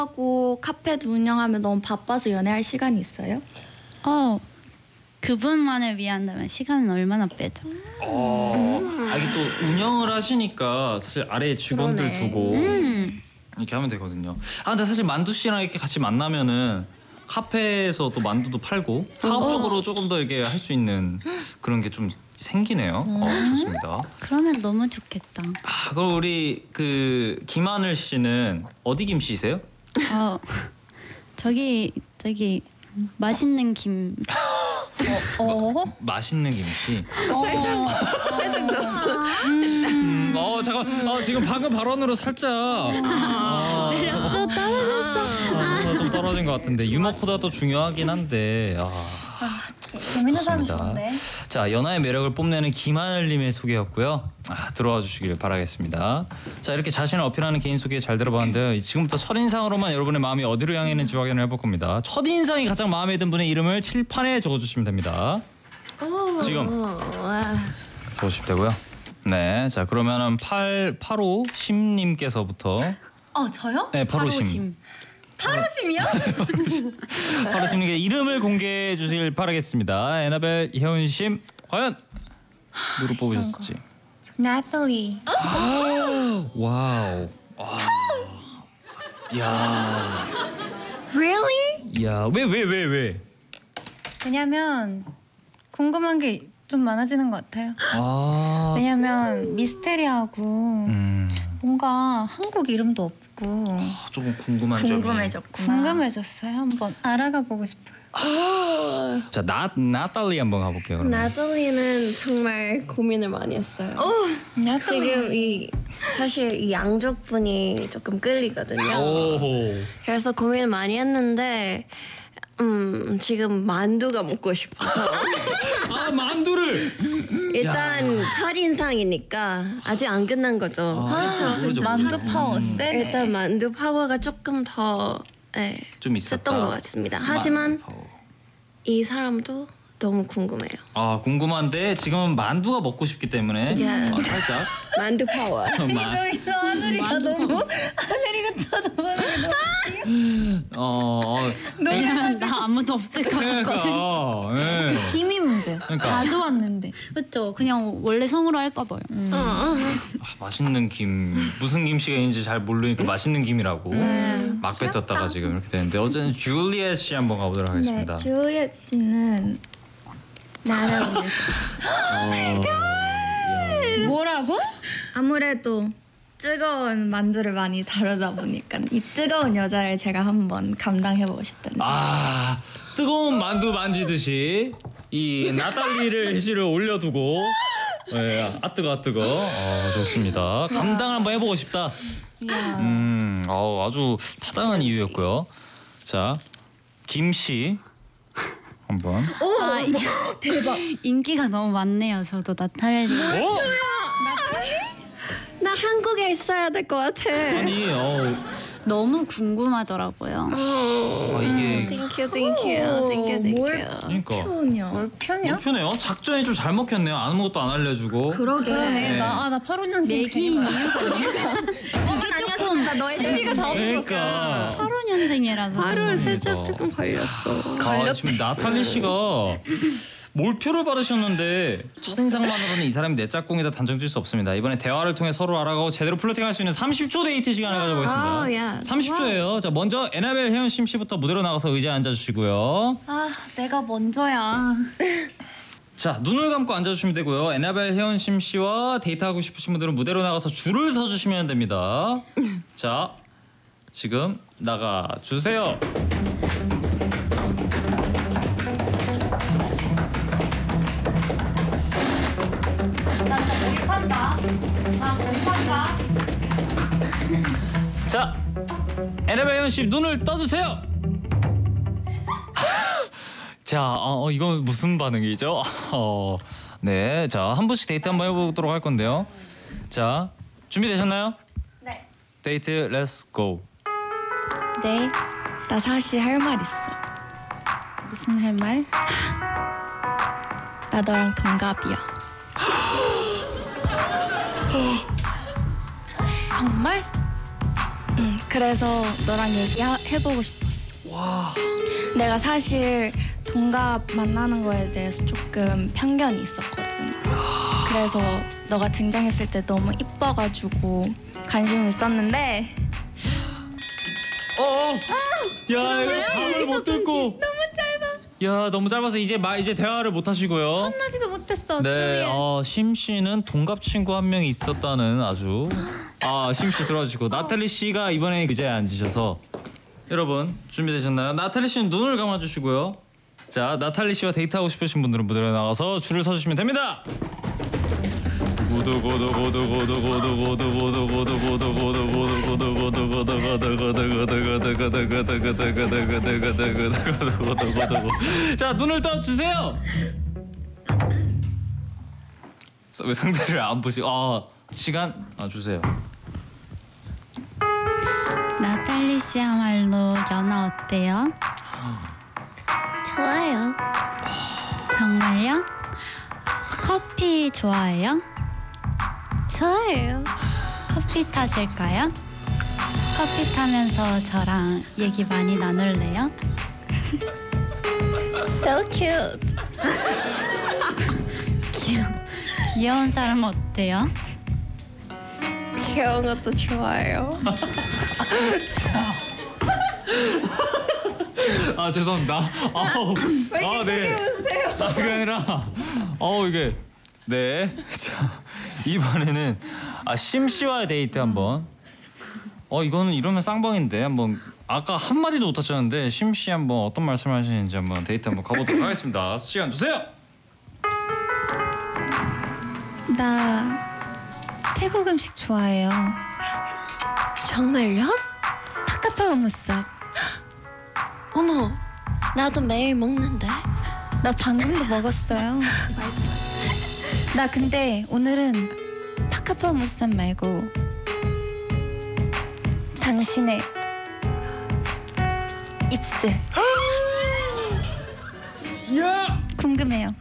하고 카페도 운영하면 너무 바빠서 연애할 시간이 있어요? 그분만을 위한다면 시간은 얼마나 빼죠? 이게 또 운영을 하시니까 사실 아래에 직원들 그러네. 두고 이렇게 하면 되거든요. 근데 사실 만두 씨랑 이렇게 같이 만나면은 카페에서 또 만두도 팔고 사업적으로 조금 더 이렇게 할 수 있는 그런 게 좀 생기네요. 좋습니다. 그러면 너무 좋겠다. 그럼 우리 그 김하늘 씨는 어디 김씨세요? 저기 맛있는 김. 맛있는 김씨. 잠깐. 지금 방금 발언으로 살짝. 또 떨어졌어. 좀 떨어진 것 같은데 유머 코드가 또 중요하긴 한데. 재밌는 사람 좋습니다. 좋은데. 자, 연하의 매력을 뽐내는 김하늘님의 소개였고요. 들어와 주시길 바라겠습니다. 자, 이렇게 자신을 어필하는 개인 소개 잘 들어봤는데요. 지금부터 첫인상으로만 여러분의 마음이 어디로 향해 있는지 확인을 해볼 겁니다. 첫인상이 가장 마음에 든 분의 이름을 칠판에 적어주시면 됩니다. 지금 적어주시면 되고요. 네, 자 그러면은 85심님께서부터. 저요? 네, 85심. 파로심이요? 85심님께 이름을 공개해 주시길 바라겠습니다. 에나벨 혜은심 과연 누구 뽑으셨을지. 나탈리. 와우. 야. Really? 야, 왜? 왜냐면 궁금한 게 좀 많아지는 것 같아요. 왜냐면 미스테리하고 뭔가 한국 이름도 없고 조금 궁금한 점이. 궁금해졌어요. 한번 알아가 보고 싶어요. 자, 나탈리 한번 가볼게요. 그러면. 나탈리는 정말 고민을 많이 했어요. 지금 사실 이 양쪽 분이 조금 끌리거든요. 오호. 그래서 고민을 많이 했는데 지금 만두가 먹고 싶어서 만두를. 일단 첫인상이니까 아직 안 끝난 거죠. 그렇죠. 만두 파워 세네. 일단 만두 파워가 조금 더 좀 있었다. 셌던 것 같습니다. 하지만 이 사람도 너무 궁금해요. 궁금한데 지금은 만두가 먹고 싶기 때문에 살짝 만두 파워. 하늘이가 너무 하늘이가 쳐다보는 왜냐면 나 아무도 없을 것 같거든. 네. 힘이 문제였어. 그러니까. 가져왔는데. 그렇죠. 그냥 원래 성으로 할까 봐요. 맛있는 김 무슨 김씨가 있는지 잘 모르니까 맛있는 김이라고 막 뱉었다가 지금 이렇게 되는데 어쨌든 줄리엣 씨 한번 가보도록 하겠습니다. 네, 줄리엣 씨는 나를 뭐라고? 아무래도 뜨거운 만두를 많이 다루다 보니까 이 뜨거운 여자를 제가 한번 감당해보고 싶다는 생각. 뜨거운 만두 만지듯이 이 나탈리를 씨를 올려두고 뜨거. 좋습니다. 감당 한번 해보고 싶다. 아주 타당한 이유였고요. 자, 김씨 한번. 대박. 인기가 너무 많네요. 저도 나탈리. 나 한국에 있어야 될 것 같아. 아니, 너무 궁금하더라고요. 이게 Thank you. 그러니까 표현이요. 편이야? 편해요. 작전이 좀 잘 먹혔네요. 아무것도 안 알려주고. 그러게. 네. 나 85년생 내기인 이유가 그게 조금 너의 심리가 다 그러니까 85년생이라서 하루에 살짝 조금 걸렸어. 지금 나탈리 씨가 몰표를 받으셨는데 첫인상만으로는 이 사람이 내 짝꿍이다 단정 지을 수 없습니다. 이번에 대화를 통해 서로 알아가고 제대로 플러팅할 수 있는 30초 데이트 시간을 가져보겠습니다. 30초예요. 자, 먼저 에나벨 혜연심 씨부터 무대로 나가서 의자에 앉아주시고요. 내가 먼저야. 자, 눈을 감고 앉아주시면 되고요. 에나벨 혜연심 씨와 데이트하고 싶으신 분들은 무대로 나가서 줄을 서주시면 됩니다. 자, 지금 나가주세요. 자, 에나벨 혜연씨 눈을 떠주세요. 자, 이건 무슨 반응이죠? 네, 자, 한 분씩 데이트 한번 해보도록 할 건데요. 자, 준비되셨나요? 네. 데이트 렛츠 고. 네, 나 사실 할 말 있어. 무슨 할 말? 나 너랑 동갑이야. 정말? 그래서 너랑 얘기해보고 싶었어. 와. 내가 사실 동갑 만나는 거에 대해서 조금 편견이 있었거든. 그래서 너가 등장했을 때 너무 이뻐가지고 관심이 있었는데 야, 이거 답을 못 듣고. 너무 짧아. 야, 너무 짧아서 이제 대화를 못 하시고요. 한마디도 못했어. 네, 줄리엣. 심 씨는 동갑 친구 한 명이 있었다는 아주 심 씨 들어주시고 나탈리 씨가 이번에 의자에 앉으셔서 여러분 준비되셨나요? 나탈리 씨는 눈을 감아주시고요. 자, 나탈리 씨와 데이트하고 싶으신 분들은 무대로 나가서 줄을 서주시면 됩니다. 자, 눈을 떠주세요. 왜 상대를 안 보시? 시간 주세요. 나탈리 씨야말로 연하 어때요? 좋아요. 정말요? 커피 좋아해요? 좋아요. 커피 타실까요? 커피 타면서 저랑 얘기 많이 나눌래요? So cute. 귀여운 사람 어때요? 귀여운 것도 좋아요. 죄송합니다. 네. 웃으세요? 그게 아니라 이게 네. 자, 이번에는 심 씨와의 데이트 한번. 이거는 이러면 쌍방인데 한번 아까 한 마디도 못 하셨는데 심 씨 한번 어떤 말씀하시는지 한번 데이트 한번 가보도록 하겠습니다. 시간 주세요. 나 태국 음식 좋아해요. 정말요? 파카파우무쌉. 어머, 나도 매일 먹는데. 나 방금도 먹었어요. 나 근데 오늘은 파카파우무쌉 말고 당신의 입술 야! 궁금해요.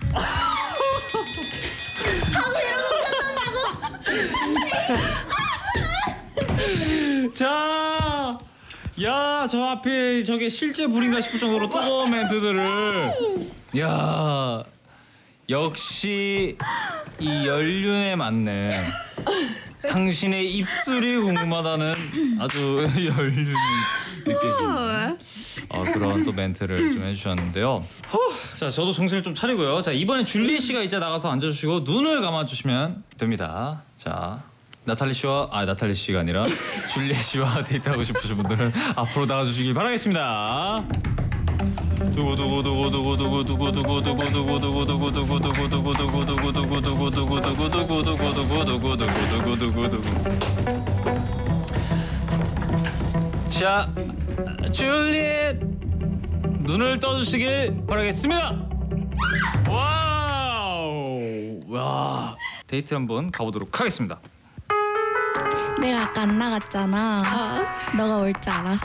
자, 저 앞에 저게 실제 불인가 싶을 정도로 뜨거운 멘트들을. 야, 역시 이 연륜에 맞는 당신의 입술이 궁금하다는 아주 연륜이 느껴지는 그런 또 멘트를 좀 해주셨는데요. 자, 저도 정신을 좀 차리고요. 자, 이번엔 줄리 씨가 이제 나가서 앉아주시고 눈을 감아주시면 됩니다. 자, 나탈리 씨가 아니라 줄리 씨와 데이트하고 싶으신 분들은 앞으로 나가주시길 바라겠습니다. 자, 줄리엣 눈을 떠주시길 바라겠습니다. 와우, 와, 데이트 한번 가보도록 하겠습니다. 내가 아까 안 나갔잖아. 너가 올 줄 알았어.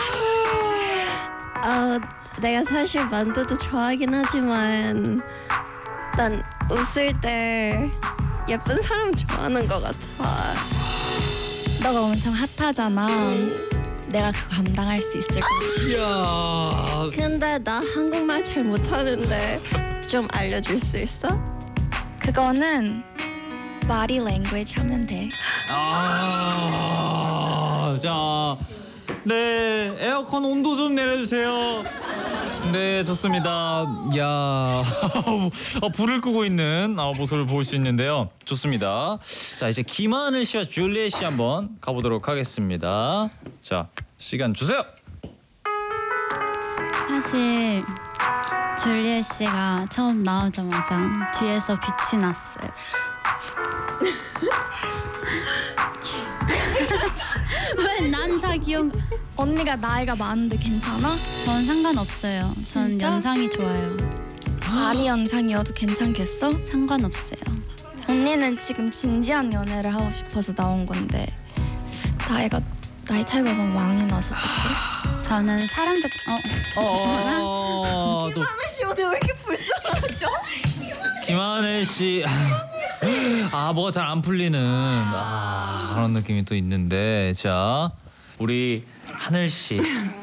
내가 사실 만두도 좋아하긴 하지만 난 웃을 때 예쁜 사람 좋아하는 것 같아. 너가 엄청 핫하잖아. 내가 그거 감당할 수 있을 거야. 이야. 근데 나 한국말 잘 못하는데 좀 알려줄 수 있어? 그거는 body language 하면 돼. 자, 네, 에어컨 온도 좀 내려주세요. 네, 좋습니다. 야, 불을 끄고 있는 모습을 볼 수 있는데요. 좋습니다. 자, 이제 김하늘 씨와 줄리엣 씨 한번 가보도록 하겠습니다. 자, 시간 주세요. 사실 줄리엣 씨가 처음 나오자마자 뒤에서 빛이 났어요. 왜 난 다 귀여운? 언니가 나이가 많은데 괜찮아? 전 상관없어요. 전 진짜? 연상이 좋아요. 아리 연상이어도 괜찮겠어? 상관없어요. 언니는 지금 진지한 연애를 하고 싶어서 나온 건데 나이 차이가 너무 많이 나서 어떡해? 저는 사람들 또 씨 오늘 왜 이렇게 불쌍하죠? 김하늘 씨, 뭐가 잘 안 풀리는 그런 느낌이 또 있는데, 자, 우리 하늘 씨